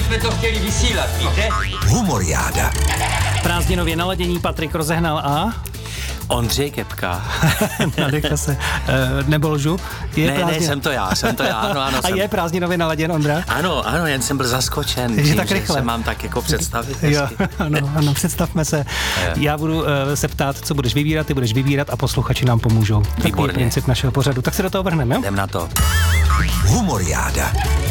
jsme to chtěli vysílat, víte? Humoriáda. Prázdninově naladění Patrik rozehnal a... Ondřej Kepka. Nadechla se. Nebo lžu? Ne, jsem to já, ano. A jsem. je prázdninově naladěn Ondra? Ano, jen jsem byl zaskočen. Takže tím, tak rychle. Že se mám tak jako představit. Jo, ano, představme se. Já budu se ptát, co budeš vybírat, ty budeš vybírat a posluchači nám pomůžou. Takový je princip našeho pořadu. Tak se do toho vrhneme, jo? Jdem na to. Humoriáda.